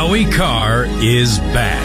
Joey Carr is back.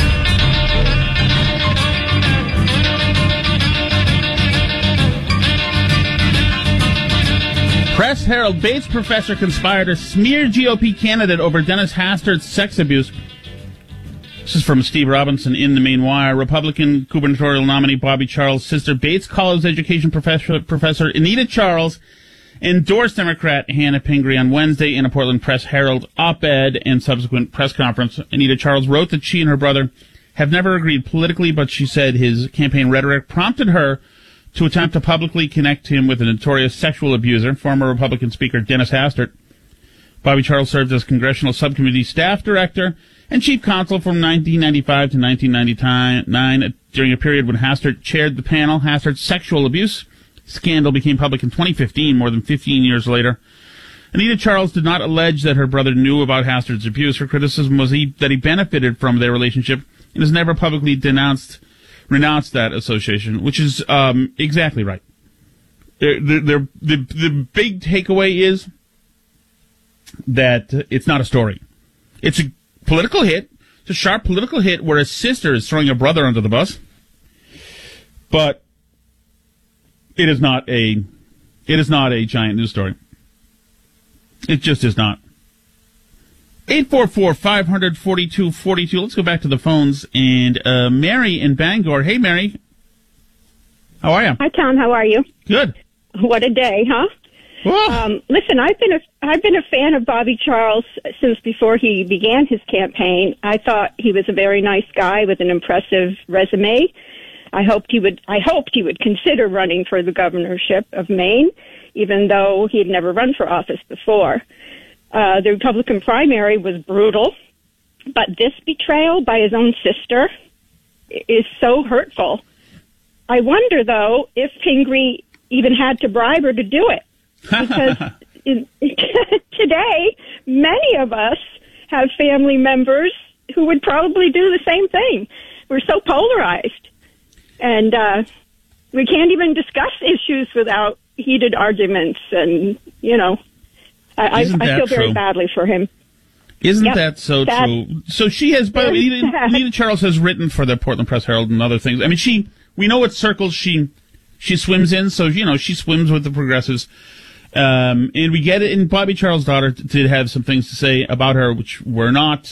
Press Herald, Bates professor conspired to smear GOP candidate over Dennis Hastert's sex abuse. This is from Steve Robinson in the Main Wire. Republican gubernatorial nominee Bobby Charles' sister, Bates College education professor Anita Charles, endorsed Democrat Hannah Pingree on Wednesday in a Portland Press Herald op-ed and subsequent press conference. Anita Charles wrote that she and her brother have never agreed politically, but she said his campaign rhetoric prompted her to attempt to publicly connect him with a notorious sexual abuser, former Republican Speaker Dennis Hastert. Bobby Charles served as Congressional Subcommittee Staff Director and Chief Counsel from 1995 to 1999, during a period when Hastert chaired the panel. Hastert's sexual abuse scandal became public in 2015, more than 15 years later. Anita Charles did not allege that her brother knew about Hastert's abuse. Her criticism was that he benefited from their relationship and has never publicly renounced that association, which is exactly right. The big takeaway is that it's not a story. It's a political hit. It's a sharp political hit where a sister is throwing a brother under the bus. But it is not a giant news story. It just is not. 844-500-4242. Let's go back to the phones. And Mary in Bangor. Hey, Mary. How are you? Hi, Tom. How are you? Good. What a day, huh? Listen, I've been a fan of Bobby Charles since before he began his campaign. I thought he was a very nice guy with an impressive resume. I hoped he would consider running for the governorship of Maine, even though he had never run for office before. The Republican primary was brutal, but this betrayal by his own sister is so hurtful. I wonder, though, if Pingree even had to bribe her to do it. Because today, many of us have family members who would probably do the same thing. We're so polarized. And we can't even discuss issues without heated arguments. And, I feel very badly for him. Isn't that so true? So she has, by the way, Anita Charles has written for the Portland Press Herald and other things. I mean, we know what circles she swims in, so, she swims with the progressives. And we get it, and Bobby Charles' daughter did have some things to say about her, which were not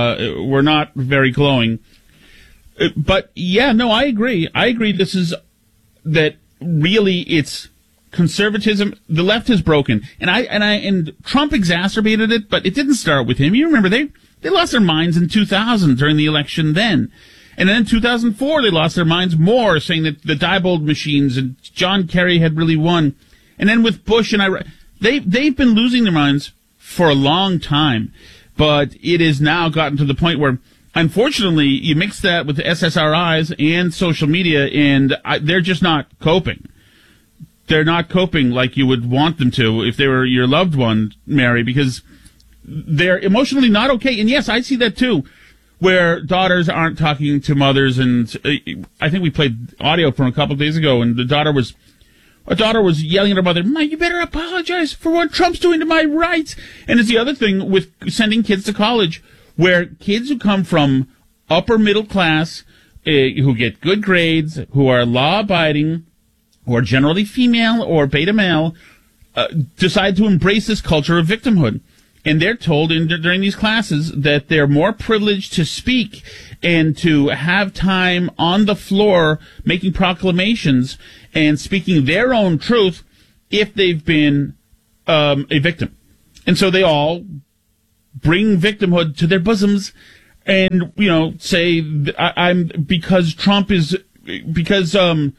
very glowing. But I agree. This is that really it's conservatism. The left has broken, and Trump exacerbated it, but it didn't start with him. You remember they lost their minds in 2000 during the election then. And then in 2004 they lost their minds more, saying that the Diebold machines and John Kerry had really won. And then with Bush and they've been losing their minds for a long time, but it has now gotten to the point where, unfortunately, you mix that with the SSRIs and social media, and they're just not coping. They're not coping like you would want them to if they were your loved one, Mary, because they're emotionally not okay. And yes, I see that too, where daughters aren't talking to mothers. And I think we played audio from a couple of days ago, and a daughter was yelling at her mother, "Ma, you better apologize for what Trump's doing to my rights." And it's the other thing with sending kids to college, where kids who come from upper middle class, who get good grades, who are law-abiding, who are generally female or beta male, decide to embrace this culture of victimhood. And they're told during these classes that they're more privileged to speak and to have time on the floor making proclamations and speaking their own truth if they've been a victim. And so they all bring victimhood to their bosoms and, say, I'm because Trump is, because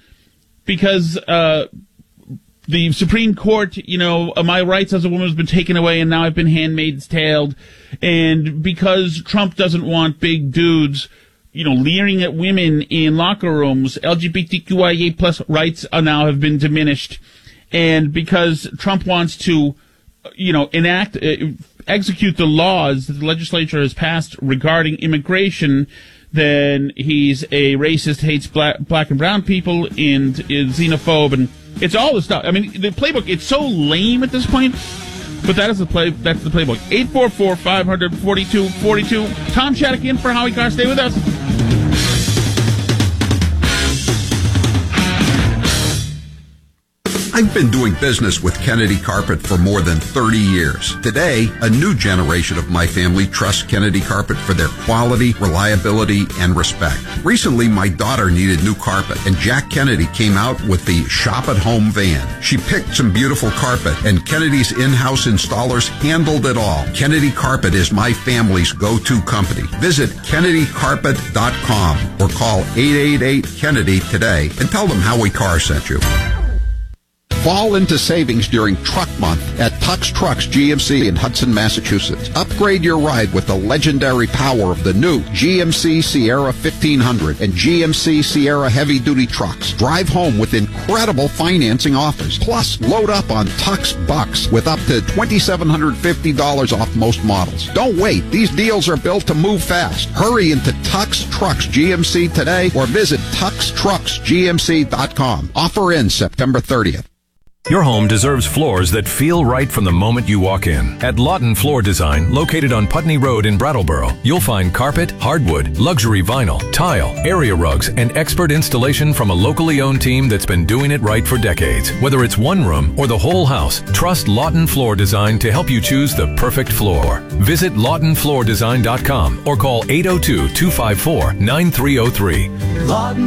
the Supreme Court, my rights as a woman has been taken away and now I've been handmaid's taled. And because Trump doesn't want big dudes, leering at women in locker rooms, LGBTQIA plus rights now have been diminished. And because Trump wants to, execute the laws that the legislature has passed regarding immigration, then he's a racist, hates black and brown people, and is xenophobe, and it's all this stuff. I mean, the playbook, it's so lame at this point But that is the play. That's the playbook. 844-500-4242. Tom Shattuck in for Howie Carr. Stay with us. I've been doing business with Kennedy Carpet for more than 30 years. Today, a new generation of my family trusts Kennedy Carpet for their quality, reliability, and respect. Recently, my daughter needed new carpet, and Jack Kennedy came out with the Shop at Home van. She picked some beautiful carpet, and Kennedy's in-house installers handled it all. Kennedy Carpet is my family's go-to company. Visit KennedyCarpet.com or call 888-KENNEDY today and tell them Howie Carr sent you. Fall into savings during Truck Month at Tux Trucks GMC in Hudson, Massachusetts. Upgrade your ride with the legendary power of the new GMC Sierra 1500 and GMC Sierra heavy-duty trucks. Drive home with incredible financing offers. Plus, load up on Tux Bucks with up to $2,750 off most models. Don't wait. These deals are built to move fast. Hurry into Tux Trucks GMC today or visit TuxTrucksGMC.com. Offer ends September 30th. Your home deserves floors that feel right from the moment you walk in. At Lawton Floor Design, located on Putney Road in Brattleboro, you'll find carpet, hardwood, luxury vinyl, tile, area rugs, and expert installation from a locally owned team that's been doing it right for decades. Whether it's one room or the whole house, trust Lawton Floor Design to help you choose the perfect floor. Visit LawtonFloorDesign.com or call 802-254-9303.